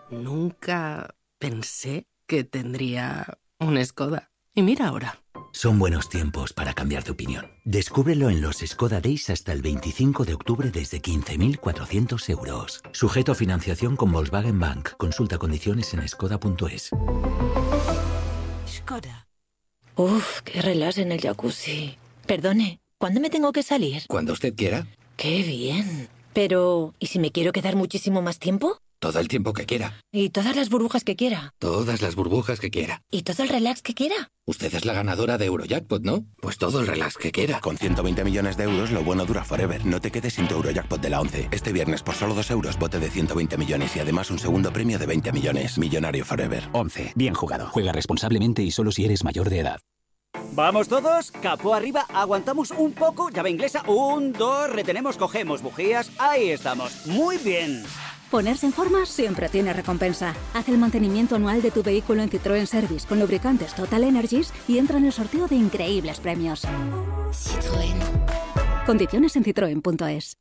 Nunca pensé que tendría un Skoda. Y mira ahora. Son buenos tiempos para cambiar de opinión. Descúbrelo en los Skoda Days hasta el 25 de octubre desde 15.400 euros. Sujeto a financiación con Volkswagen Bank. Consulta condiciones en skoda.es. Skoda. Uf, qué relax en el jacuzzi. Perdone, ¿cuándo me tengo que salir? Cuando usted quiera. Qué bien. Pero, ¿y si me quiero quedar muchísimo más tiempo? Todo el tiempo que quiera. ¿Y todas las burbujas que quiera? Todas las burbujas que quiera. ¿Y todo el relax que quiera? Usted es la ganadora de Eurojackpot, ¿no? Pues todo el relax que quiera. Con 120 millones de euros, lo bueno dura forever. No te quedes sin tu Eurojackpot de la 11. Este viernes, por solo 2 euros, bote de 120 millones y además un segundo premio de 20 millones. Millonario forever. 11. Bien jugado. Juega responsablemente y solo si eres mayor de edad. ¿Vamos todos? Capó arriba, aguantamos un poco, llave inglesa, 1, 2, retenemos, cogemos bujías, ahí estamos, muy bien. Ponerse en forma siempre tiene recompensa. Haz el mantenimiento anual de tu vehículo en Citroën Service con lubricantes Total Energies y entra en el sorteo de increíbles premios. Citroën. Condiciones en citroen.es.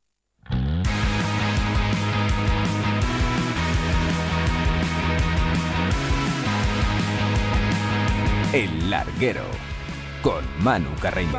El Larguero, con Manu Carreño.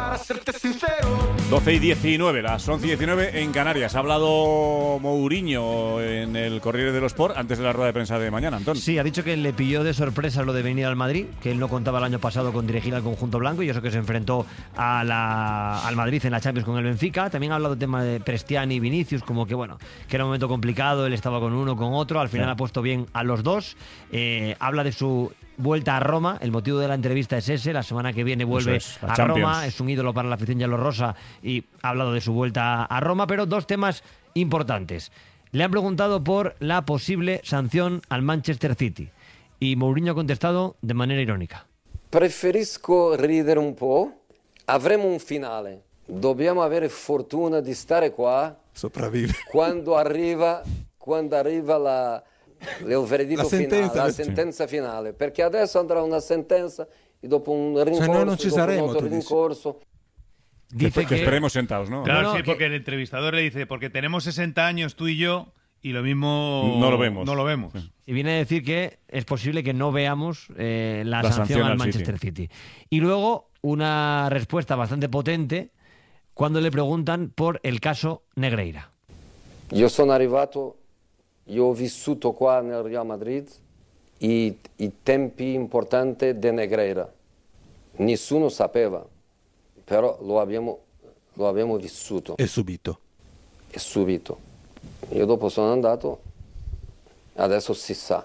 12:19, las 11:19 en Canarias. Ha hablado Mourinho en el Corriere dello Sport antes de la rueda de prensa de mañana, Antón. Sí, ha dicho que le pilló de sorpresa lo de venir al Madrid, que él no contaba el año pasado con dirigir al conjunto blanco, y eso que se enfrentó al Madrid en la Champions con el Benfica. También ha hablado del tema de Prestiani y Vinicius, como que bueno, que era un momento complicado, él estaba con uno, con otro, al final ha puesto bien a los dos. Habla de su vuelta a Roma, el motivo de la entrevista es ese, la semana que viene vuelve a Roma, es un ídolo para la afición rosa y ha hablado de su vuelta a Roma, pero dos temas importantes. Le han preguntado por la posible sanción al Manchester City y Mourinho ha contestado de manera irónica. Preferisco ridere un po', avremo un finale, dobbiamo avere fortuna di stare qua quando arriva il veredetto finale, la sentenza finale, perché adesso andrà una sentenza e dopo un rincorso, Dice que esperemos sentados, ¿no? Claro, sí, porque el entrevistador le dice, porque tenemos 60 años tú y yo y lo mismo no lo vemos. No lo vemos. Sí. Y viene a decir que es posible que no veamos la sanción al Manchester City. Y luego una respuesta bastante potente cuando le preguntan por el caso Negreira. Io sono arrivato, io ho vissuto qua nel Real Madrid i tempi importanti di Negreira. Nessuno sapeva, però lo abbiamo vissuto. E subito. Io dopo sono andato, adesso si sa.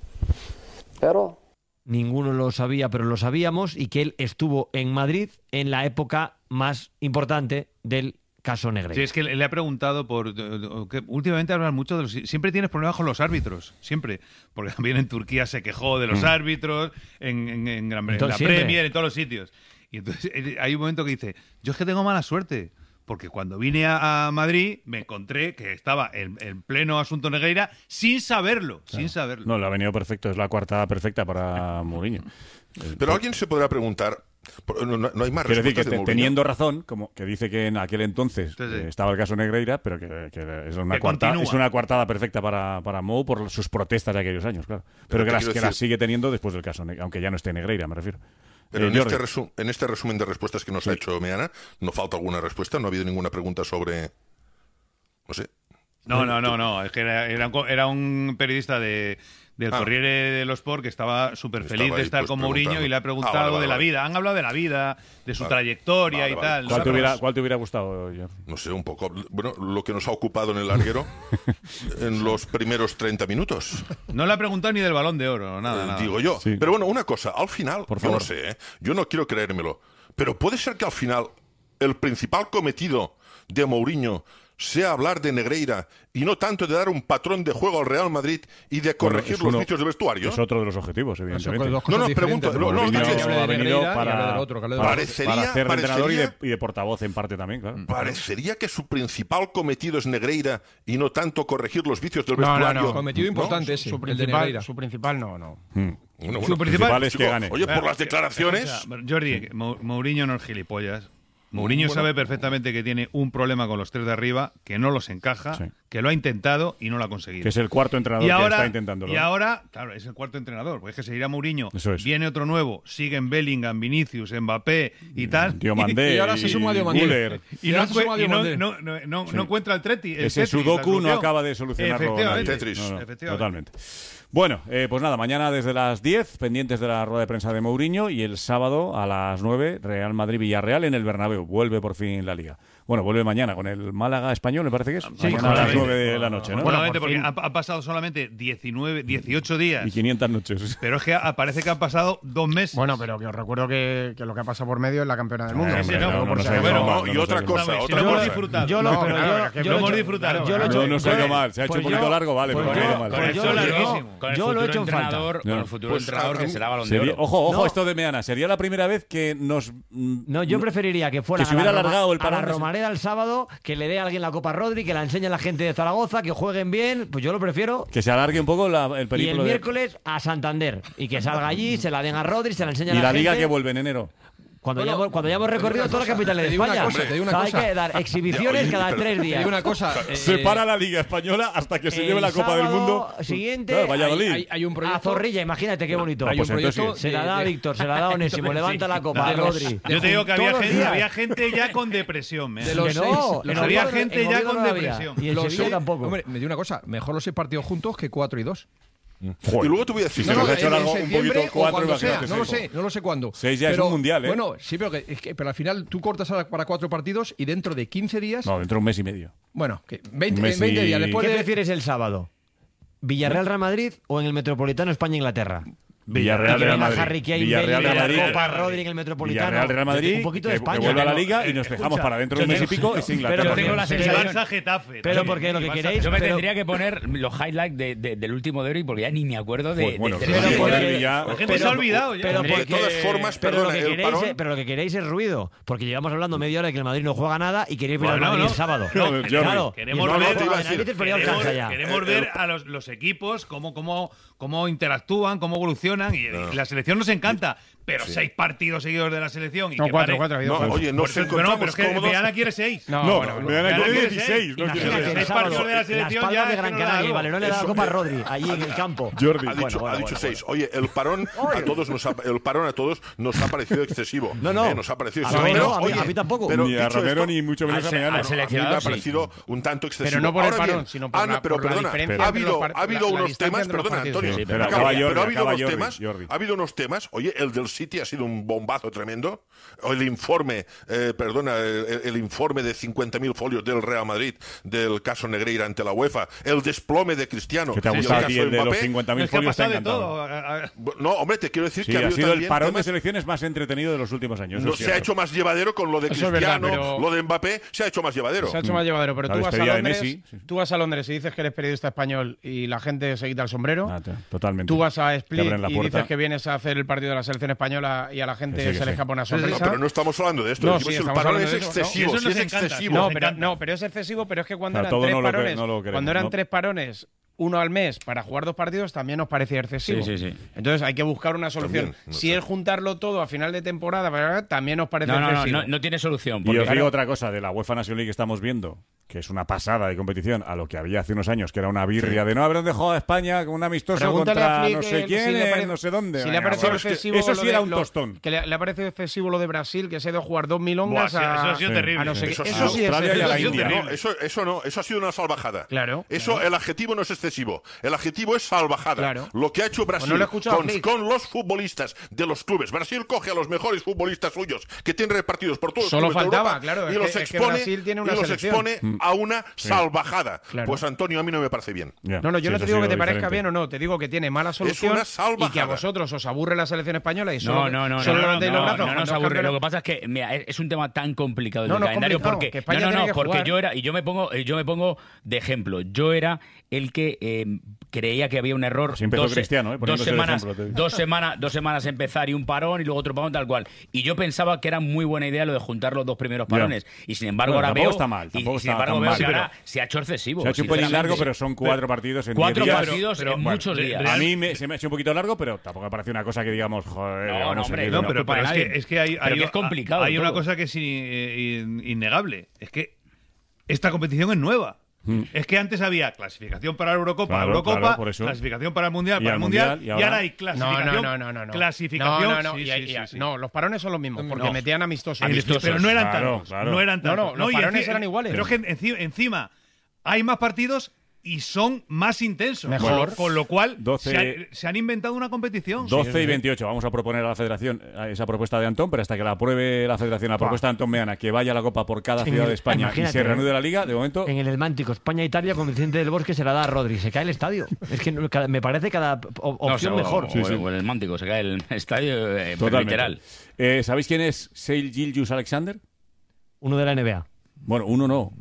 Pero ninguno lo sabía, pero lo sabíamos, y que él estuvo en Madrid en la época más importante del caso Negreira. Sí, es que le ha preguntado por... que últimamente hablan mucho de los... Siempre tienes problemas con los árbitros, siempre. Porque también en Turquía se quejó de los árbitros, en la Premier, en todos los sitios. Y entonces hay un momento que dice, yo es que tengo mala suerte, porque cuando vine a Madrid me encontré que estaba en pleno asunto Negreira sin saberlo, No, le ha venido perfecto, es la coartada perfecta para Mourinho. Pero alguien se podrá preguntar, no hay más Quiero decir respuestas que de teniendo razón, como que dice que en aquel entonces estaba el caso Negreira, pero que es una coartada perfecta para Mou por sus protestas de aquellos años, claro. Pero que las sigue teniendo después del caso, aunque ya no esté Negreira, me refiero. Pero en este resumen de respuestas que nos ha hecho Meana, ¿no falta alguna respuesta? ¿No ha habido ninguna pregunta sobre...? No sé. No. Es que era un periodista del Corriere dello Sport que estaba súper feliz de estar con Mourinho y le ha preguntado de la vida. Han hablado de la vida, de su trayectoria y tal. ¿Cuál te hubiera gustado, George? No sé, un poco. Bueno, lo que nos ha ocupado en el larguero en los primeros 30 minutos. No le ha preguntado ni del Balón de Oro, nada. Digo yo. Sí. Pero bueno, una cosa, al final, por yo favor. no sé, yo no quiero creérmelo, pero puede ser que al final el principal cometido de Mourinho sea hablar de Negreira y no tanto de dar un patrón de juego al Real Madrid y de corregir los vicios de vestuario. Es otro de los objetivos, evidentemente. No, pregunto. Ha venido para hacer de entrenador y de portavoz en parte también, claro. Parecería que su principal cometido es Negreira y no tanto corregir los vicios del vestuario. No, cometido importante ese, el de Negreira. Su principal no. Su principal es que gane. Oye, por las declaraciones... Jordi, Mourinho no es gilipollas. Mourinho sabe perfectamente que tiene un problema con los tres de arriba, que no los encaja, que lo ha intentado y no lo ha conseguido. Que es el cuarto entrenador que está intentándolo. Y ahora, claro, es el cuarto entrenador, porque es que se irá Mourinho, es. Viene otro nuevo, siguen Bellingham, Vinicius, Mbappé y tal. Diomandé, y ahora se suma Diomandé. Y no encuentra el Treti. Ese Tetris, Sudoku no acaba de solucionarlo. Efectivamente. Totalmente. Bueno, pues nada, mañana desde las 10, pendientes de la rueda de prensa de Mourinho, y el sábado a las 9, Real Madrid-Villarreal en el Bernabéu. Vuelve por fin la Liga. Bueno, vuelve mañana con el Málaga Español, me parece que es. Sí, mañana a las 9 de la noche, ¿no? Bueno, porque ha pasado solamente 18 días. Y 500 noches. Pero es que parece que han pasado 2 meses. Bueno, pero que os recuerdo que lo que ha pasado por medio es la campeona del mundo. Y otra cosa. Lo hemos disfrutado. Lo hemos disfrutado. No se ha ido mal. Se ha hecho un poquito largo, vale, pero no ha ido mal. Yo lo he hecho en falta. Con el futuro entrenador que será Balón de Oro. Ojo, esto de Meana. Sería la primera vez que nos... No, yo preferiría que fuera que se hubiera alargado el parón. A la Romareda el sábado, que le dé a alguien la Copa Rodri, que la enseñe a la gente de Zaragoza, que jueguen bien. Pues yo lo prefiero. Que se alargue un poco el periplo. Y el miércoles a Santander. Y que salga allí, se la den a Rodri, se la enseñe a la gente. Y la Liga que vuelve en enero. Cuando ya hemos recorrido todas las capitales de España. Hay que dar exhibiciones cada 3 días. Te digo una cosa. Se para la Liga Española hasta que se lleve la Copa del Mundo. Siguiente. Valladolid. Hay un proyecto. A Zorrilla, imagínate qué bonito. Hay un proyecto. Se la da a Víctor, se la da a Onésimo, levanta la copa a Rodri. Yo te digo que había gente ya con depresión. Había gente ya con depresión. Y en Sevilla tampoco. Hombre, me digo una cosa. Mejor los 6 partidos juntos que 4 y 2. Y luego te voy a decir, se nos ha hecho largo un poquito 4 no lo sé cuándo. 6 ya es un mundial, ¿eh? Bueno, sí, pero al final tú cortas para 4 partidos y dentro de 15 días. No, dentro de un mes y medio. Bueno, 20 días después. ¿Qué prefieres el sábado? ¿Villarreal-Real Madrid o en el Metropolitano España-Inglaterra? Villarreal-Real Madrid. Villarreal-Real Madrid. Copa Rodri en el Metropolitano. Villarreal-Real Madrid. Un poquito de España. Que vuelva a la Liga y nos dejamos para dentro de un mes y pico y sin Inglaterra. Pero tengo la sensación. Getafe. Pero porque lo que queréis. Yo me tendría que poner los highlights del último de Ori porque ya ni me acuerdo de. La gente se ha olvidado ya. De todas formas, perdona, el parón. Pero lo que queréis es ruido. Porque llevamos hablando media hora de que el Madrid no juega nada y queréis ver al Madrid el sábado. Claro. Queremos ver a los equipos cómo interactúan, cómo evolucionan y la selección nos encanta. Pero 6 partidos seguidos de la selección. No, 4 ha habido. Oye, no se encontramos pero es que cómodos. Meana quiere 6. No, Meana quiere 16. Imagínate, el partido de la selección ya de Gran Canaria y Valerón le da la Copa a Rodri, allí en el campo. Jordi ha dicho 6. Oye, el parón a todos nos ha parecido excesivo. No. Nos ha parecido excesivo. A mí tampoco. Ni a Romero ni mucho menos a Meana. A mí me ha parecido un tanto excesivo. Pero no por el parón, sino por la diferencia. Ha habido unos temas, perdona, Antonio. Pero ha habido unos temas. Oye, el del City ha sido un bombazo tremendo. El informe, el informe de 50.000 folios del Real Madrid del caso Negreira ante la UEFA, el desplome de Cristiano. ¿Qué te ha gustado a ti el de los 50.000 folios? Te ha encantado. No, hombre, te quiero decir que ha sido el parón de selecciones más entretenido de los últimos años. No, se ha hecho más llevadero con lo de Cristiano, lo de Mbappé, se ha hecho más llevadero. Se ha hecho más llevadero, pero tú vas a Londres y dices que eres periodista español y la gente se quita el sombrero. Totalmente. Tú vas a Split y dices que vienes a hacer el partido de la selección española y a la gente se les escapa una sonrisa. Pero no estamos hablando de esto. No, el parón es excesivo. Es excesivo. No, pero es excesivo, pero es que cuando eran 3 parones, uno al mes para jugar 2 partidos, también nos parecía excesivo. Sí. Entonces hay que buscar una solución. Si es juntarlo todo a final de temporada, también nos parece excesivo. No tiene solución. Y os digo otra cosa de la UEFA National League que estamos viendo, que es una pasada de competición a lo que había hace unos años, que era una birria de no habrán dejado a España con un amistoso contra no sé quién, no sé dónde. Si le ha parecido excesivo eso sí era un tostón. Que le ha parecido excesivo lo de Brasil, que se ha ido a jugar 2 milongas eso ha sido terrible. Eso sí es terrible. Eso no, eso ha sido una salvajada. Claro. Eso, el adjetivo no es excesivo. El adjetivo es salvajada. Claro. Lo que ha hecho Brasil con los futbolistas de los clubes. Brasil coge a los mejores futbolistas suyos que tienen repartidos por todos los clubes de Europa, claro, y los expone a una salvajada. Claro. Pues Antonio, a mí no me parece bien. No, yo no te digo que te parezca bien o no, te digo que tiene mala solución y que a vosotros os aburre la selección española y solo levantéis los brazos. No nos aburre. Lo que pasa es que mira, es un tema tan complicado el calendario porque yo me pongo de ejemplo. Yo era el que creía que había un error. Así empezó Cristiano, dos semanas empezar y un parón y luego otro parón tal cual. Y yo pensaba que era muy buena idea lo de juntar los 2 primeros parones. Y sin embargo ahora veo está mal, y sin embargo veo que ahora se ha hecho excesivo. Se ha hecho un pelín largo, pero son 4 partidos en 10 días. 4 partidos en muchos días. A mí se me ha hecho un poquito largo, pero tampoco me parece una cosa que digamos, joder, es que es complicado. Hay una cosa que es innegable, es que esta competición es nueva. Es que antes había clasificación para la Eurocopa, clasificación para el Mundial, y ahora hay clasificación. No, los parones son los mismos, porque metían amistosos. Pero no eran tantos. No, los parones eran iguales. Pero es que encima hay más partidos y son más intensos. Mejor. Con lo cual se han inventado una competición. 12 y 28. Vamos a proponer a la Federación esa propuesta de Antón, pero hasta que la apruebe la Federación, la propuesta de Antón Meana, que vaya a la Copa por cada ciudad de España y se reanude la Liga, de momento... En el Helmántico, España-Italia, con Vicente del Bosque se la da a Rodri. Se cae el estadio. Es que me parece cada opción mejor. O el Helmántico, se cae el estadio literal. ¿Sabéis quién es Shai Gilgeous-Alexander? Uno de la NBA. Bueno, uno no.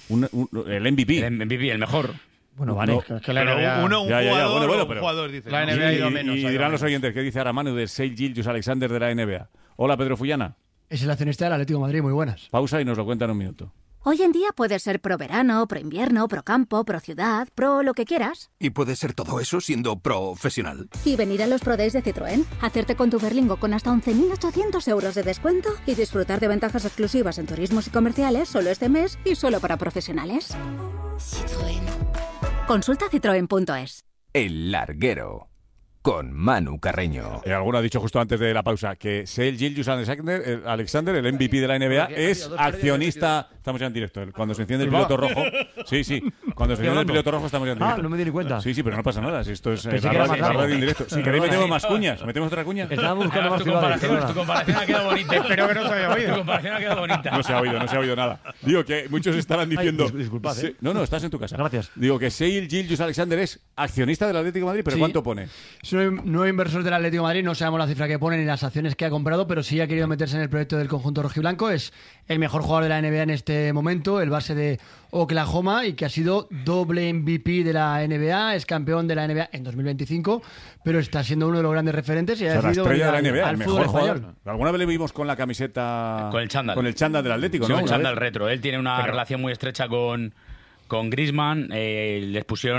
El MVP. El MVP, el mejor. Bueno, vale. No, es que la NBA... un jugador, dice. La NBA ha ido menos. Y dirán los oyentes, ¿qué dice ahora Manu de Shai Gilgeous-Alexander de la NBA? Hola, Pedro Fullana. Es el accionista del Atlético de Madrid, muy buenas. Pausa y nos lo cuenta en un minuto. Hoy en día puedes ser pro verano, pro invierno, pro campo, pro ciudad, pro lo que quieras. Y puedes ser todo eso siendo profesional. Y venir a los Pro Days de Citroën, hacerte con tu Berlingo con hasta 11.800 euros de descuento y disfrutar de ventajas exclusivas en turismos y comerciales solo este mes y solo para profesionales. Citroën. Consulta citroen.es. El Larguero, con Manu Carreño. Alguno ha dicho justo antes de la pausa que Shai Gilgeous-Alexander, el MVP de la NBA, es accionista... Estamos ya en directo. Cuando se enciende el piloto rojo... Sí. Cuando se enciende el piloto rojo estamos ya en directo. No me di ni cuenta. Sí, pero no pasa nada. Si esto es la radio en directo. Si queréis metemos más cuñas. ¿Metemos otra cuña? Estaba buscando más tu comparación ha quedado bonita. Espero que no se haya oído. Tu comparación ha quedado bonita. No se ha oído nada. Digo que muchos estarán diciendo... Disculpad, No, estás en tu casa. Gracias. Digo que Shai Gilgeous-Alexander es accionista del Atlético de Madrid, pero ¿cuánto pone? Es un nuevo inversor del Atlético de Madrid, no sabemos la cifra que pone ni las acciones que ha comprado, pero sí ha querido meterse en el proyecto del conjunto rojiblanco. Es el mejor jugador de la NBA en este momento, el base de Oklahoma, y que ha sido doble MVP de la NBA, es campeón de la NBA en 2025, pero está siendo uno de los grandes referentes y ha la estrella de la NBA, al el fútbol mejor jugador. español. Alguna vez le vimos con la camiseta... Con el chándal del Atlético, sí, ¿no? Con el chándal retro. Él tiene una relación muy estrecha con Griezmann, les pusieron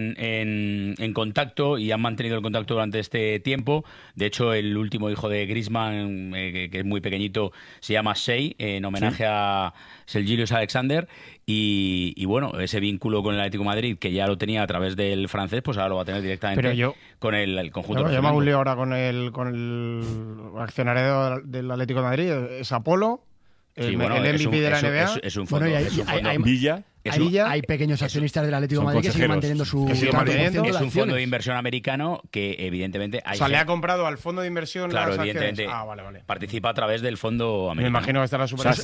en contacto y han mantenido el contacto durante este tiempo. De hecho, el último hijo de Griezmann, que es muy pequeñito, se llama Shai, en homenaje a Shai Gilgeous-Alexander. Y bueno, ese vínculo con el Atlético de Madrid, que ya lo tenía a través del francés, pues ahora lo va a tener directamente con el conjunto. Yo me hago un lío ahora con el accionario del Atlético de Madrid, es Apolo. El MVP de la NBA. Es un fondo. Villa. Hay pequeños accionistas del Atlético de Madrid que siguen manteniendo su... Es un fondo de inversión americano que evidentemente... le ha comprado al fondo de inversión las evidentemente. Vale. Participa a través del fondo americano. Me imagino que estará súper...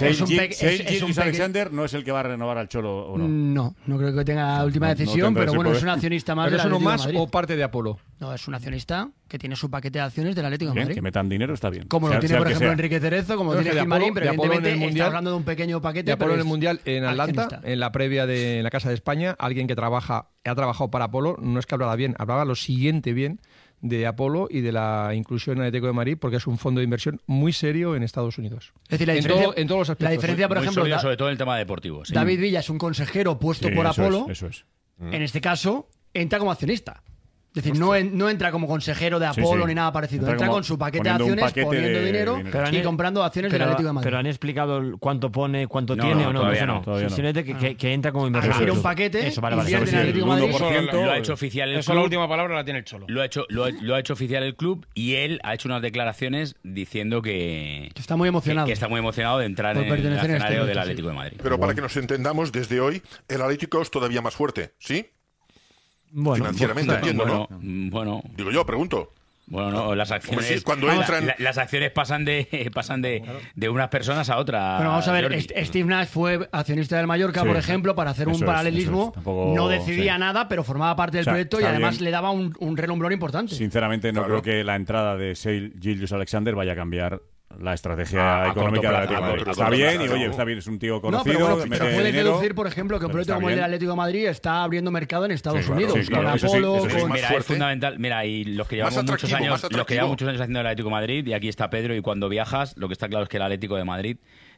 Alexander no es el que va a renovar al Cholo, ¿o no? No creo que tenga última decisión, pero bueno, es un accionista más del Atlético de Madrid. ¿Es uno más o parte de Apolo? No, es un accionista que tiene su paquete de acciones del Atlético de Madrid. Que metan dinero está bien. Como lo tiene, por ejemplo, Enrique Cerezo, como lo tiene Gilmarín, pero evidentemente está hablando de un pequeño paquete. De Apolo en el Mundial en Atlanta, en la previa de la Casa de España, alguien que ha trabajado para Apolo, no es que hablara bien, hablaba lo siguiente bien de Apolo y de la inclusión en el Atlético de Madrid, porque es un fondo de inversión muy serio en Estados Unidos. Es decir, en todos los aspectos. La diferencia, por ejemplo, sobre todo en el tema deportivo. Sí. David Villa es un consejero puesto por Apolo. Eso es. En este caso, entra como accionista. Es decir, no entra como consejero de Apolo ni nada parecido. Entra con su paquete de acciones, poniendo dinero y comprando acciones del Atlético de Madrid. Pero han explicado cuánto pone, cuánto tiene o no. Todavía no. Simplemente que entra como inversor. Tiene un paquete, invierte en el Atlético de Madrid. Lo ha hecho oficial el club. Eso la última palabra la tiene el Cholo. Lo ha hecho oficial el club y él ha hecho unas declaraciones diciendo que está muy emocionado. Que está muy emocionado de entrar en el escenario del Atlético de Madrid. Pero para que nos entendamos, desde hoy el Atlético es todavía más fuerte, ¿sí? Bueno, financieramente, entiendo, ¿no? Bueno. Digo yo, pregunto. Bueno, no, las acciones. Sí, cuando las acciones pasan de unas personas a otras. Bueno, vamos a ver, Steve Nash fue accionista del Mallorca, por ejemplo, para hacer un paralelismo. Tampoco, no decidía nada, pero formaba parte del proyecto y además le daba un relumbrón importante. Sinceramente, no creo que la entrada de Shai Gilgeous-Alexander vaya a cambiar la estrategia económica del Atlético de Madrid. Está bien, y oye, está bien, es un tío conocido. Pero puedes deducir, por ejemplo, que un proyecto como el del Atlético de Madrid está abriendo mercado en Estados Unidos. Con Apolo, Mira, es fundamental. Mira, y los que llevamos muchos años haciendo el Atlético de Madrid, y aquí está Pedro, y cuando viajas, lo que está claro es que el Atlético de Madrid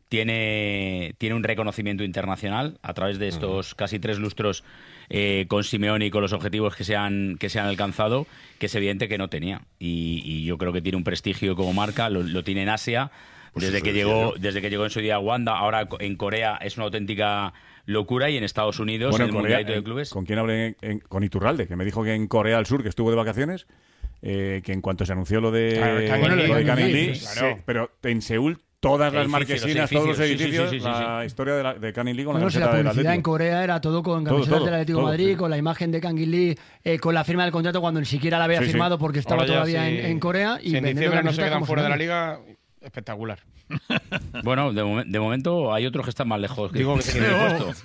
tiene un reconocimiento internacional a través de estos casi 3 lustros con Simeone y con los objetivos que se han alcanzado, que es evidente que no tenía. Y yo creo que tiene un prestigio como marca, lo tiene en Asia, Pues desde que llegó en su día a Wanda, ahora en Corea es una auténtica locura, y en Estados Unidos, en el Mundialito de Clubes. ¿Con quién hablé? Con Iturralde, que me dijo que en Corea del Sur, que estuvo de vacaciones, que en cuanto se anunció lo de Kang In-lee, pero en Seúl todas las marquesinas, todos los edificios, la historia de Kang In-lee con la camiseta del Atlético. En Corea era todo con camisetas del Atlético de Madrid, con la imagen de Kang In-lee, con la firma del contrato cuando ni siquiera la había firmado porque estaba todavía en Corea. Y en diciembre no se quedan fuera de la Liga, espectacular. Bueno, de momento hay otros que están más lejos. Digo que si en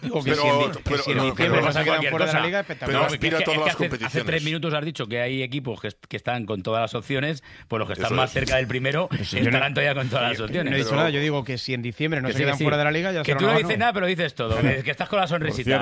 diciembre no se quedan fuera de la Liga, espectacular. Pero aspira a todas las competiciones. Hace 3 minutos has dicho que hay equipos que están con todas las opciones, pues los que están más cerca del primero estarán todavía con todas las opciones. No he dicho nada, yo digo que si en diciembre no se quedan fuera de la Liga, ya que tú no dices nada, pero dices todo. Que estás con la sonrisita.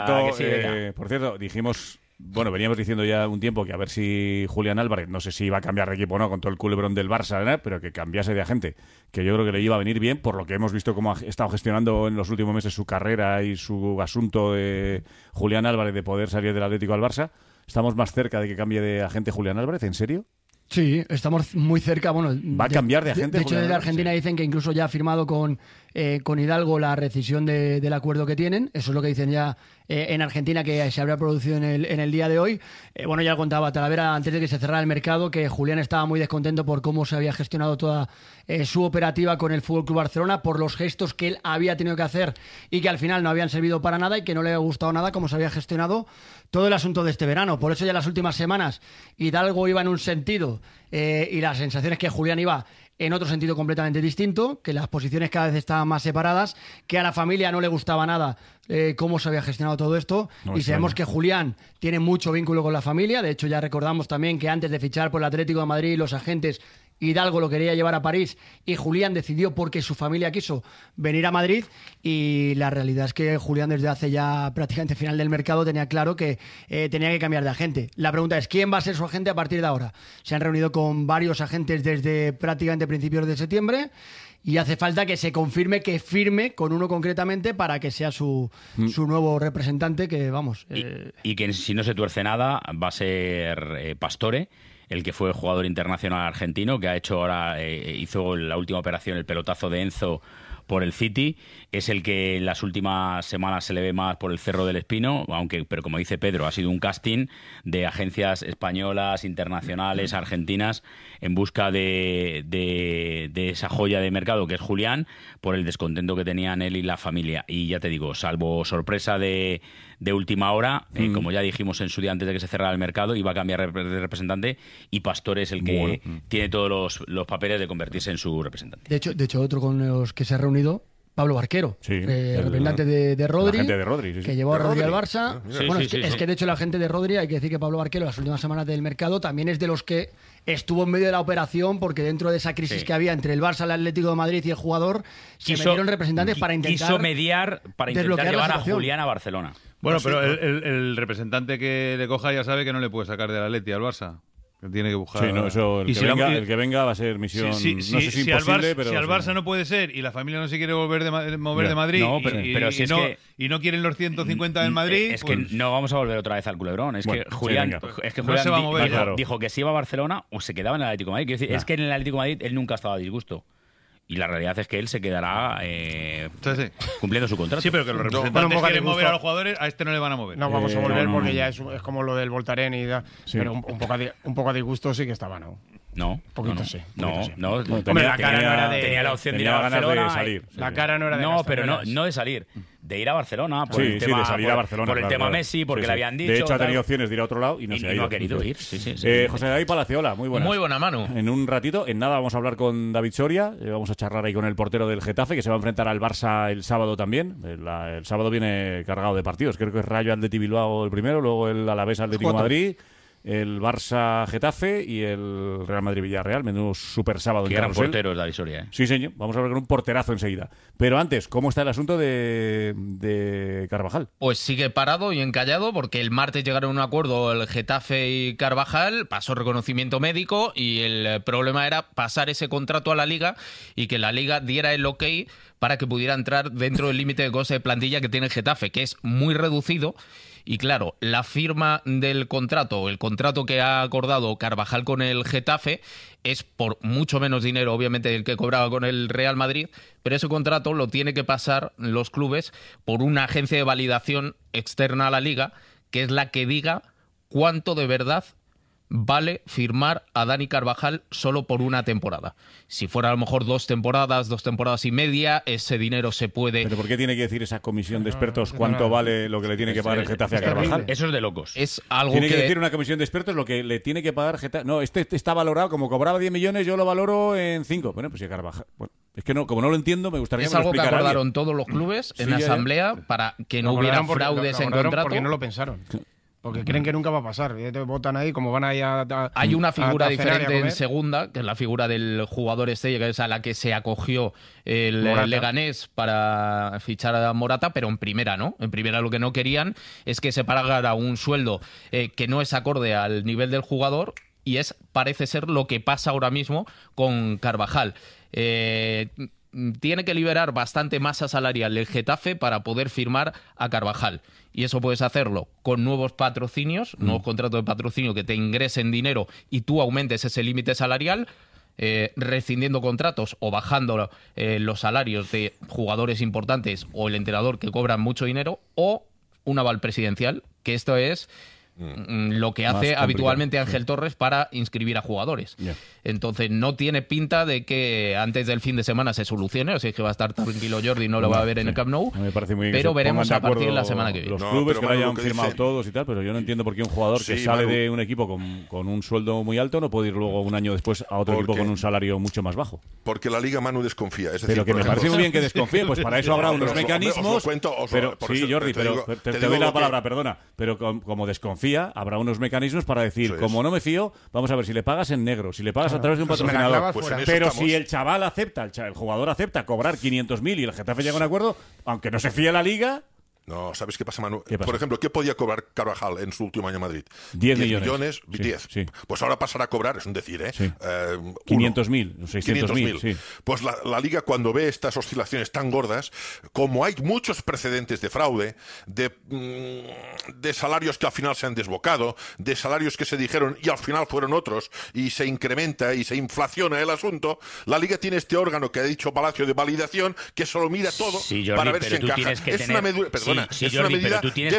Por cierto, dijimos... Bueno, veníamos diciendo ya un tiempo que a ver si Julián Álvarez, no sé si iba a cambiar de equipo o no con todo el culebrón del Barça, ¿no? Pero que cambiase de agente, que yo creo que le iba a venir bien, por lo que hemos visto cómo ha estado gestionando en los últimos meses su carrera y su asunto de Julián Álvarez de poder salir del Atlético al Barça. ¿Estamos más cerca de que cambie de agente Julián Álvarez? ¿En serio? Sí, estamos muy cerca. Bueno, ¿va a cambiar de agente? De hecho, desde Argentina dicen que incluso ya ha firmado con Hidalgo la rescisión del acuerdo que tienen. Eso es lo que dicen ya en Argentina, que se habrá producido en el día de hoy. Bueno, ya lo contaba Talavera antes de que se cerrara el mercado, que Julián estaba muy descontento por cómo se había gestionado toda su operativa con el FC Barcelona, por los gestos que él había tenido que hacer y que al final no habían servido para nada y que no le había gustado nada cómo se había gestionado todo el asunto de este verano. Por eso ya las últimas semanas Hidalgo iba en un sentido y las sensaciones que Julián iba en otro sentido completamente distinto, que las posiciones cada vez estaban más separadas, que a la familia no le gustaba nada cómo se había gestionado todo esto, y sabemos que Julián tiene mucho vínculo con la familia. De hecho, ya recordamos también que antes de fichar por el Atlético de Madrid, los agentes, Hidalgo lo quería llevar a París y Julián decidió, porque su familia quiso, venir a Madrid. Y la realidad es que Julián, desde hace ya prácticamente final del mercado, tenía claro que tenía que cambiar de agente. La pregunta es, ¿quién va a ser su agente a partir de ahora? Se han reunido con varios agentes desde prácticamente principios de septiembre y hace falta que se confirme, que firme con uno concretamente para que sea su nuevo representante, que vamos... Y que si no se tuerce nada va a ser Pastore, el que fue jugador internacional argentino, que ha hecho ahora, hizo la última operación, el pelotazo de Enzo por el City. Es el que en las últimas semanas se le ve más por el Cerro del Espino, pero como dice Pedro, ha sido un casting de agencias españolas, internacionales, argentinas, en busca de esa joya de mercado que es Julián, por el descontento que tenían él y la familia. Y ya te digo, salvo sorpresa de última hora, como ya dijimos en su día antes de que se cerrara el mercado, iba a cambiar de representante, y Pastore es el que tiene todos los papeles de convertirse en su representante. De hecho, otro con los que se ha reunido, Pablo Barquero, representante de Rodri, que llevó a Rodri al Barça. Es que de hecho el agente de Rodri, hay que decir que Pablo Barquero, las últimas semanas del mercado, también es de los que estuvo en medio de la operación, porque dentro de esa crisis que había entre el Barça, el Atlético de Madrid y el jugador, se metieron representantes para intentar... Quiso mediar para intentar llevar a Julián a Barcelona. Bueno, pero el representante que le coja ya sabe que no le puede sacar del Atleti al Barça. Que tiene que buscar... Sí, no, eso, el que venga va a ser misión... no sé si imposible, pero... Si al Barça no puede ser y la familia no se quiere mover de Madrid y no quieren los 150 del Madrid... Es que no vamos a volver otra vez al culebrón. Es que Julián no se va a mover, dijo que si iba a Barcelona o se quedaba en el Atlético de Madrid. Quiero decir, es que en el Atlético de Madrid él nunca estaba a disgusto. Y la realidad es que él se quedará cumpliendo su contrato. Sí, pero que los representantes quieren mover a los jugadores, a este no le van a mover. No vamos a volver porque ya es como lo del Voltaren y pero un poco a disgusto sí que estaba, ¿no? No. Un poquito sí. No. Hombre, la cara no era de... Tenía la opción de ir a Barcelona. De salir. La cara no era de... No, pero no de salir. De ir a Barcelona. Por el tema, de salir a Barcelona. Por el tema Messi, porque le habían dicho... De hecho, ha tenido opciones de ir a otro lado y no se ha ido. No ha querido ir. José David Palaciola, muy buena. Muy buena, Manu. En un ratito, en nada, vamos a hablar con David Soria. Vamos a charlar ahí con el portero del Getafe, que se va a enfrentar al Barça el sábado también. El sábado viene cargado de partidos. Creo que es Rayo Atleti Bilbao el primero, luego el Alavés Atlético de Madrid, el Barça Getafe y el Real Madrid Villarreal. Menudo super sábado. Qué gran portero es David Soria. Sí, señor. Vamos a hablar con un porterazo enseguida. Pero antes, ¿cómo está el asunto de Carvajal? Pues sigue parado y encallado, porque el martes llegaron a un acuerdo el Getafe y Carvajal, pasó reconocimiento médico y el problema era pasar ese contrato a la Liga y que la Liga diera el ok para que pudiera entrar dentro del límite de coste de plantilla que tiene el Getafe, que es muy reducido. Y claro, la firma del contrato, el contrato que ha acordado Carvajal con el Getafe, es por mucho menos dinero, obviamente, del que cobraba con el Real Madrid, pero ese contrato lo tiene que pasar los clubes por una agencia de validación externa a la Liga, que es la que diga cuánto de verdad vale firmar a Dani Carvajal solo por una temporada. Si fuera a lo mejor 2 temporadas y media, ese dinero se puede... ¿Pero por qué tiene que decir esa comisión de expertos cuánto vale lo que le tiene que pagar el Getafe a Carvajal? Eso es de locos. Es algo tiene que decir una comisión de expertos lo que le tiene que pagar Getafe. No, este está valorado, como cobraba 10 millones, yo lo valoro en 5. Bueno, pues si Carvajal... Bueno, es que no, como no lo entiendo, me gustaría que me lo explicara. Es algo que acordaron todos los clubes en asamblea para que no hubiera fraudes en contrato. Porque no lo pensaron. Porque creen que nunca va a pasar. Votan ahí, como van ahí Hay una figura diferente en segunda, que es la figura del jugador estrella, que es a la que se acogió el Leganés para fichar a Morata, pero en primera no. En primera lo que no querían es que se pagara un sueldo que no es acorde al nivel del jugador, y parece ser lo que pasa ahora mismo con Carvajal. Tiene que liberar bastante masa salarial el Getafe para poder firmar a Carvajal. Y eso puedes hacerlo con nuevos patrocinios, nuevos contratos de patrocinio que te ingresen dinero y tú aumentes ese límite salarial, rescindiendo contratos o bajando los salarios de jugadores importantes o el entrenador que cobran mucho dinero, o un aval presidencial, que esto es lo que hace habitualmente Ángel Torres para inscribir a jugadores. Entonces no tiene pinta de que antes del fin de semana se solucione, o sea que va a estar tranquilo Jordi, no lo va a ver en el Camp Nou, me parece muy bien, pero veremos a partir de la semana que viene. Los clubes que lo hayan firmado todos y tal, pero yo no entiendo por qué un jugador que sale de un equipo con un sueldo muy alto no puede ir luego un año después a otro equipo con un salario mucho más bajo. Porque la Liga, Manu, desconfía. Es decir, pero que me parece muy bien que desconfíe, pues para eso habrá unos mecanismos. Sí, Jordi, pero te doy la palabra, perdona, pero como desconfía, habrá unos mecanismos para decir, como no me fío, vamos a ver si le pagas en negro, si le pagas a través de un patrocinador. Pero si el chaval acepta, el jugador acepta cobrar 500.000 y el Getafe llega a un acuerdo, aunque no se fíe la Liga... No, ¿sabes qué pasa, Manu? Por ejemplo, ¿qué podía cobrar Carvajal en su último año en Madrid? 10 millones. 10. Sí. Pues ahora pasará a cobrar, es un decir, 500.000, 600.000. Sí. Pues la Liga, cuando ve estas oscilaciones tan gordas, como hay muchos precedentes de fraude, de salarios que al final se han desbocado, de salarios que se dijeron y al final fueron otros, y se incrementa y se inflaciona el asunto, la Liga tiene este órgano que ha dicho Palacio de validación que solo mira todo para ver si encaja. Es una medida... Sí, Jordi, pero tú tienes que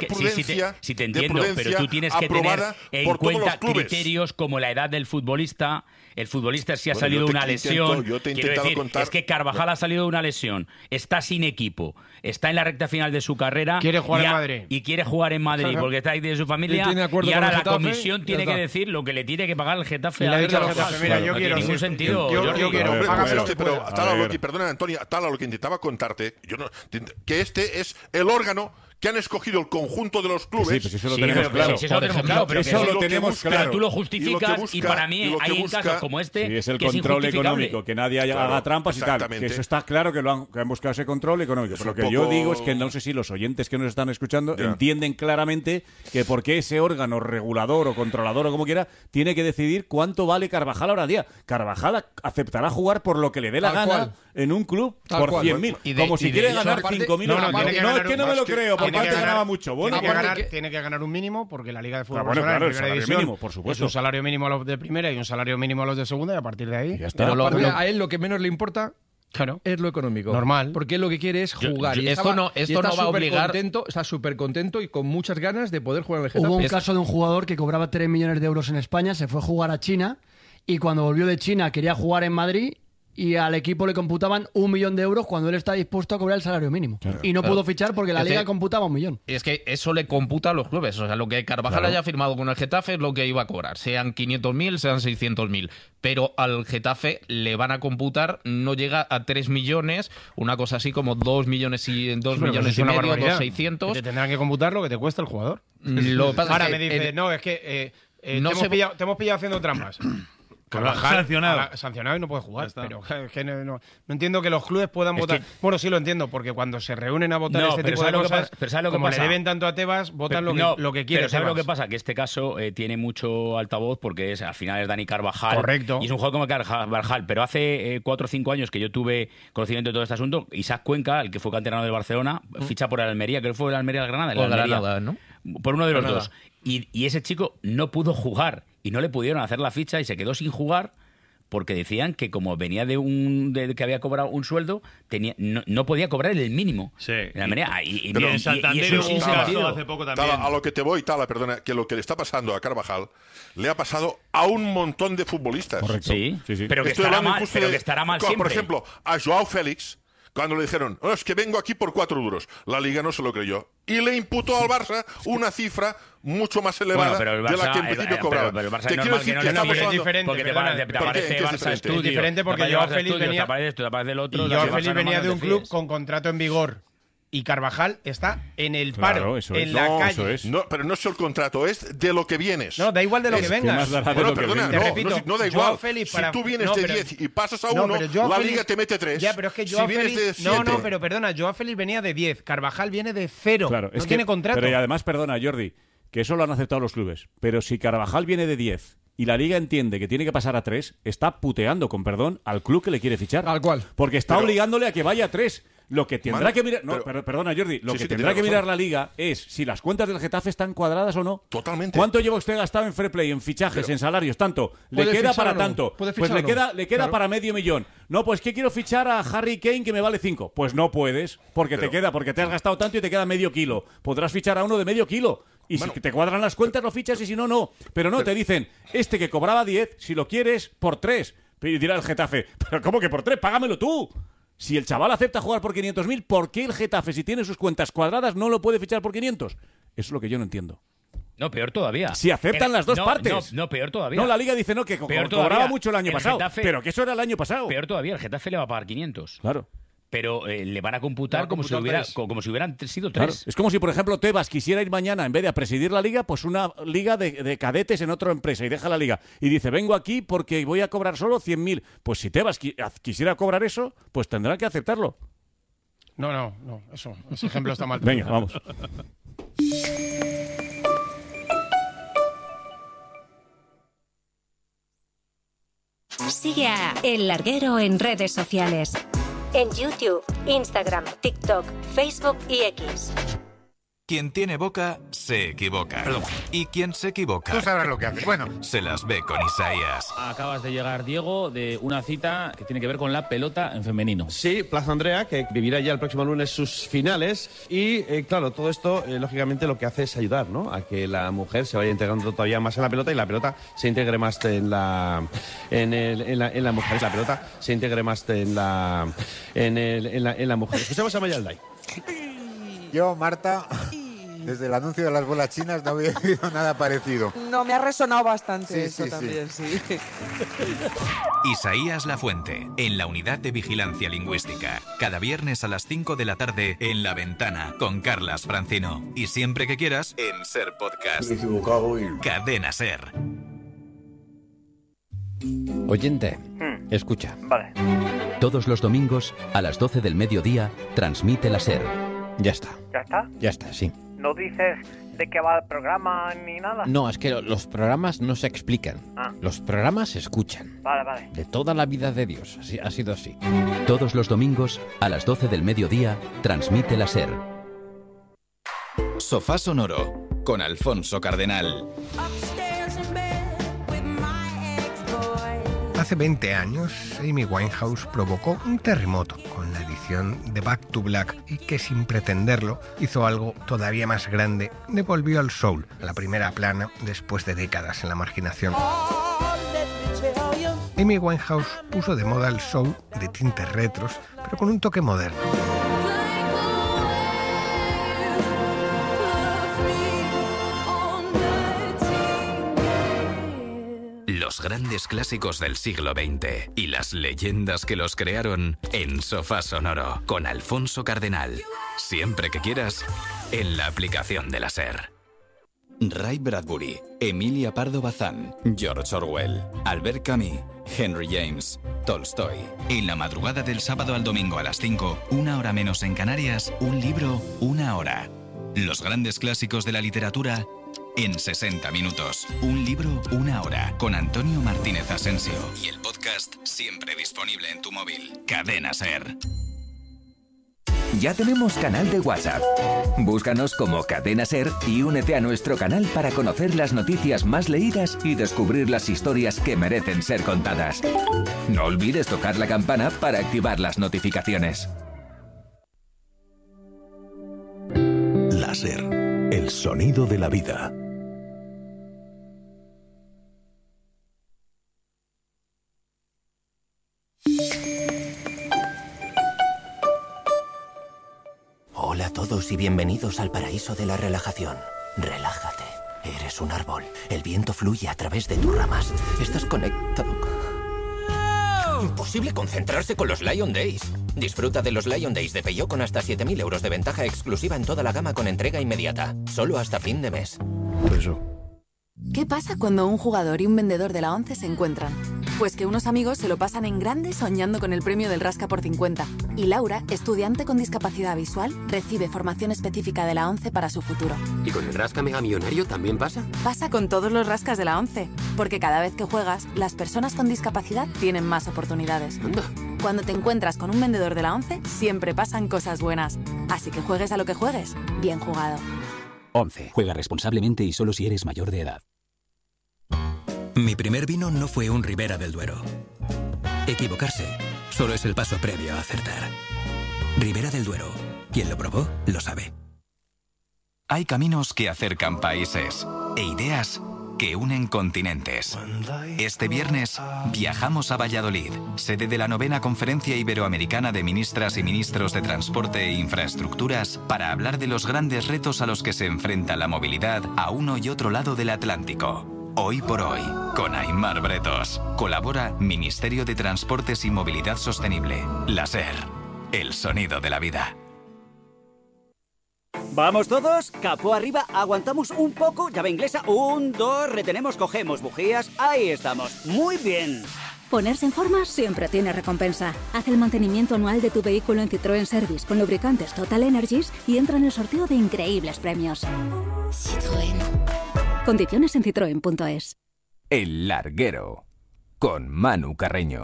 te entiendo, pero tú tienes que tener en cuenta criterios como la edad del futbolista. El futbolista si ha salido de una lesión. Quiero decir, es que Carvajal ha salido de una lesión, está sin equipo, está en la recta final de su carrera. Quiere jugar en Madrid. Y quiere jugar en Madrid porque está ahí de su familia. Y ahora la comisión tiene que decir lo que le tiene que pagar el Getafe a Carvajal. Mira, yo no quiero. Tiene ningún sentido. Yo quiero. Pero perdona, Antonio, tal a lo que intentaba contarte, que este es el órgano que han escogido el conjunto de los clubes. Sí, pues eso lo tenemos claro. Eso lo tenemos claro. Pero tú lo justificas y para mí hay casos como este es el control económico, que nadie haga trampas y tal. Que eso está claro que han buscado ese control económico. Pero lo que yo digo es que no sé si los oyentes que nos están escuchando entienden claramente que por qué ese órgano regulador o controlador o como quiera tiene que decidir cuánto vale Carvajal ahora día. Carvajal aceptará jugar por lo que le dé la gana en un club por 100.000. Como si quiere ganar 5.000. No, es que no me lo creo. Porque antes ganaba mucho. Bueno, tiene que ganar un mínimo porque la Liga de Fútbol el salario mínimo, por supuesto. Es un salario mínimo a los de primera y un salario mínimo a los de segunda, y a partir de ahí... Ya está. A él lo que menos le importa es lo económico. Normal. Porque él lo que quiere es jugar. Esto no va a obligar... Está súper contento y con muchas ganas de poder jugar en el Getafe. Hubo un caso de un jugador que cobraba 3 millones de euros en España, se fue a jugar a China y cuando volvió de China quería jugar en Madrid y al equipo le computaban 1 millón de euros cuando él está dispuesto a cobrar el salario mínimo. Y no pudo fichar porque la Liga computaba 1 millón. Es que eso le computa a los clubes. O sea, lo que Carvajal haya firmado con el Getafe es lo que iba a cobrar. Sean 500.000, sean 600.000. Pero al Getafe le van a computar, no llega a 3 millones, una cosa así como 2 millones y medio, 2.600.000. Te tendrán que computar lo que te cuesta el jugador. Ahora me dice, no, es que te hemos pillado haciendo trampas. Carvajal sancionado y no puede jugar. Pero es que no entiendo que los clubes puedan votar. Bueno, sí lo entiendo, porque cuando se reúnen a votar este tipo de cosas, como le deben tanto a Tebas, votan lo que quiere. Pero ¿sabes lo que pasa? Que este caso tiene mucho altavoz porque al final es Dani Carvajal. Correcto. Y es un juego como Carvajal. Pero hace 4 o 5 años que yo tuve conocimiento de todo este asunto, Isaac Cuenca, el que fue canterano del Barcelona, ficha por el Almería, creo que fue el Almería del Granada. Granada, ¿no? por uno de los dos. Y ese chico no pudo jugar y no le pudieron hacer la ficha y se quedó sin jugar porque decían que como venía de que había cobrado un sueldo, no podía cobrar el mínimo. Sí. Y en Santander eso un caso hace poco también. A lo que te voy, perdona, que lo que le está pasando a Carvajal le ha pasado a un montón de futbolistas. Correcto. Sí. Pero que estará mal siempre. Por ejemplo, a Joao Félix, cuando le dijeron, es que vengo aquí por 4 duros, la Liga no se lo creyó. Y le imputó al Barça una cifra mucho más elevada de la que en principio cobraba. Pero el Barça es normal que no es diferente. Porque te parece Barça Estudio. Es diferente porque Joao Félix venía de un club con contrato en vigor. Y Carvajal está en el paro, en la calle. No, pero no es el contrato, es de lo que vienes. No, da igual de lo que vengas. Bueno, perdona, te repito, no da igual. Félix si tú vienes de 10 y pasas a 1, la Liga te mete 3. Ya, pero es que Joao Félix... No, pero perdona, Joao Félix venía de 10, Carvajal viene de 0. Claro, no tiene contrato. Pero y además, perdona, Jordi, que eso lo han aceptado los clubes. Pero si Carvajal viene de 10 y la Liga entiende que tiene que pasar a 3, está puteando, con perdón, al club que le quiere fichar. Al cual. Porque está obligándole a que vaya a 3. Lo que tendrá que mirar... perdona, Jordi. Lo que tendrá que mirar la Liga es si las cuentas del Getafe están cuadradas o no. Totalmente. ¿Cuánto lleva usted gastado en fair play, en fichajes, en salarios? Tanto. ¿Le queda para tanto? Pues le queda para $500,000. No, pues que quiero fichar a Harry Kane que me vale 5. Pues no puedes, porque te has gastado tanto y te queda medio kilo. Podrás fichar a uno de medio kilo. Y si te cuadran las cuentas, lo fichas y si no, no. Pero no, te dicen, este que cobraba 10, si lo quieres, por 3. Y dirá el Getafe, ¿pero cómo que por 3? ¡Págamelo tú! Si el chaval acepta jugar por 500.000, ¿por qué el Getafe, si tiene sus cuentas cuadradas, no lo puede fichar por 500? Eso es lo que yo no entiendo. No, peor todavía. Si aceptan las dos partes. No, peor todavía. No, la Liga dice que cobraba mucho el año pasado. Getafe, pero que eso era el año pasado. Peor todavía, el Getafe le va a pagar 500. Claro. Pero le van a computar como si hubieran sido 3. Claro. Es como si, por ejemplo, Tebas quisiera ir mañana, en vez de a presidir la Liga, pues una liga de cadetes en otra empresa y deja la Liga. Y dice, vengo aquí porque voy a cobrar solo 100.000. Pues si Tebas quisiera cobrar eso, pues tendrá que aceptarlo. No, ese ejemplo está mal. Venga, vamos. Sigue a El Larguero en redes sociales. En YouTube, Instagram, TikTok, Facebook y X. Quien tiene boca, se equivoca. Perdón. Y quien se equivoca... Tú sabrás lo que haces. Bueno. Se las ve con Isaías. Acabas de llegar, Diego, de una cita que tiene que ver con la pelota en femenino. Sí, Plaza Andrea, que vivirá ya el próximo lunes sus finales. Y, claro, todo esto, lógicamente, lo que hace es ayudar, ¿no?, a que la mujer se vaya integrando todavía más en la pelota y la pelota se integre más en la mujer. La pelota se integre más en la mujer. Escuchamos a Mayalday. Yo, Marta, desde el anuncio de las bolas chinas no había oído nada parecido. No, me ha resonado bastante también. Isaías Lafuente, en la Unidad de Vigilancia Lingüística. Cada viernes a las 5 de la tarde en La Ventana, con Carlas Francino. Y siempre que quieras, en Ser Podcast. Me he equivocado y... Cadena Ser. Oyente, escucha. Vale. Todos los domingos, a las 12 del mediodía, transmite la SER. Ya está. ¿Ya está? Ya está, sí. ¿No dices de qué va el programa ni nada? No, es que los programas no se explican. Los programas se escuchan. Vale. De toda la vida de Dios. Así, ha sido así. Todos los domingos, a las 12 del mediodía, transmite la SER. Sofá Sonoro, con Alfonso Cardenal. Hace 20 años, Amy Winehouse provocó un terremoto con la edición de Back to Black y que, sin pretenderlo, hizo algo todavía más grande. Devolvió al soul a la primera plana después de décadas en la marginación. Amy Winehouse puso de moda el soul de tintes retros, pero con un toque moderno. Los grandes clásicos del siglo XX y las leyendas que los crearon en Sofá Sonoro con Alfonso Cardenal. Siempre que quieras, en la aplicación de la SER. Ray Bradbury, Emilia Pardo Bazán, George Orwell, Albert Camus, Henry James, Tolstoy. En la madrugada del sábado al domingo a las 5, 1 hora menos en Canarias, un libro, 1 hora. Los grandes clásicos de la literatura en 60 minutos. Un libro, 1 hora. Con Antonio Martínez Asensio. Y el podcast siempre disponible en tu móvil. Cadena SER. Ya tenemos canal de WhatsApp. Búscanos como Cadena SER y únete a nuestro canal para conocer las noticias más leídas y descubrir las historias que merecen ser contadas. No olvides tocar la campana para activar las notificaciones. La SER, el sonido de la vida. Hola a todos y bienvenidos al paraíso de la relajación. Relájate. Eres un árbol. El viento fluye a través de tus ramas. Estás conectado. Imposible concentrarse con los Lion Days. Disfruta de los Lion Days de Peugeot con hasta 7.000 euros de ventaja exclusiva en toda la gama con entrega inmediata. Solo hasta fin de mes. ¿Qué pasa cuando un jugador y un vendedor de la ONCE se encuentran? Pues que unos amigos se lo pasan en grande soñando con el premio del Rasca por 50. Y Laura, estudiante con discapacidad visual, recibe formación específica de la ONCE para su futuro. ¿Y con el Rasca Mega Millonario también pasa? Pasa con todos los rascas de la ONCE, porque cada vez que juegas, las personas con discapacidad tienen más oportunidades. Anda. Cuando te encuentras con un vendedor de la ONCE, siempre pasan cosas buenas. Así que juegues a lo que juegues, bien jugado. ONCE. Juega responsablemente y solo si eres mayor de edad. Mi primer vino no fue un Ribera del Duero. Equivocarse solo es el paso previo a acertar. Ribera del Duero. Quien lo probó, lo sabe. Hay caminos que acercan países e ideas que unen continentes. Este viernes viajamos a Valladolid, sede de la 9ª Conferencia Iberoamericana de Ministras y Ministros de Transporte e Infraestructuras, para hablar de los grandes retos a los que se enfrenta la movilidad a uno y otro lado del Atlántico. Hoy por hoy, con Aimar Bretos. Colabora Ministerio de Transportes y Movilidad Sostenible. La SER, el sonido de la vida. ¿Vamos todos? Capó arriba, aguantamos un poco, llave inglesa, 1, 2, retenemos, cogemos bujías, ahí estamos, muy bien. Ponerse en forma siempre tiene recompensa. Haz el mantenimiento anual de tu vehículo en Citroën Service con lubricantes Total Energies y entra en el sorteo de increíbles premios. Citroën. Condiciones en citroen.es. El Larguero, con Manu Carreño.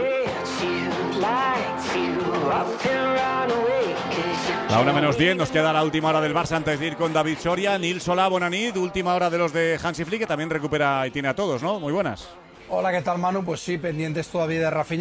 La 1:10, nos queda la última hora del Barça antes de ir con David Soria. Nil Solá, Bonanit, última hora de los de Hansi Flick, que también recupera y tiene a todos, ¿no? Muy buenas. Hola, ¿qué tal, Manu? Pues sí, pendientes todavía de Rafinha.